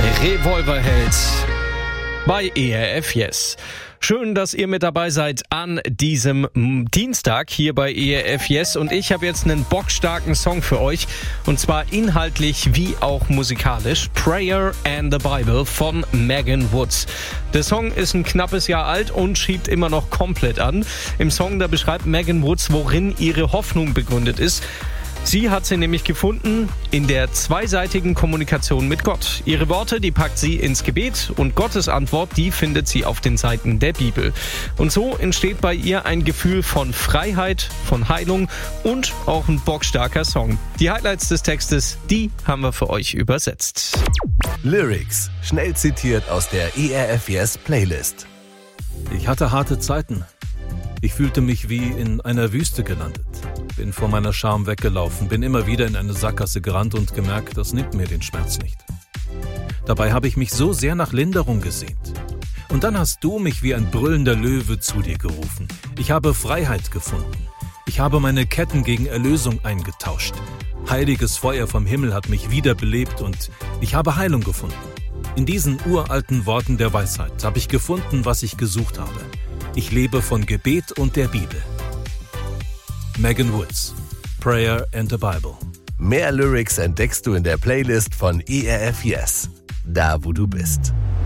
Revolverheld bei ERF Yes. Schön, dass ihr mit dabei seid an diesem Dienstag hier bei ERF Yes. Und ich habe jetzt einen bockstarken Song für euch. Und zwar inhaltlich wie auch musikalisch. Prayer and the Bible von Megan Woods. Der Song ist ein knappes Jahr alt und schiebt immer noch komplett an. Im Song, da beschreibt Megan Woods, worin ihre Hoffnung begründet ist. Sie hat sie nämlich gefunden in der zweiseitigen Kommunikation mit Gott. Ihre Worte, die packt sie ins Gebet und Gottes Antwort, die findet sie auf den Seiten der Bibel. Und so entsteht bei ihr ein Gefühl von Freiheit, von Heilung und auch ein bockstarker Song. Die Highlights des Textes, die haben wir für euch übersetzt. Lyrics, schnell zitiert aus der ERF Yes Playlist. Ich hatte harte Zeiten. Ich fühlte mich wie in einer Wüste gelandet. Bin vor meiner Scham weggelaufen, bin immer wieder in eine Sackgasse gerannt und gemerkt, das nimmt mir den Schmerz nicht. Dabei habe ich mich so sehr nach Linderung gesehnt. Und dann hast du mich wie ein brüllender Löwe zu dir gerufen. Ich habe Freiheit gefunden. Ich habe meine Ketten gegen Erlösung eingetauscht. Heiliges Feuer vom Himmel hat mich wiederbelebt und ich habe Heilung gefunden. In diesen uralten Worten der Weisheit habe ich gefunden, was ich gesucht habe. Ich lebe von Gebet und der Bibel. Megan Woods, Prayer and the Bible. Mehr Lyrics entdeckst du in der Playlist von ERF Yes, da wo du bist.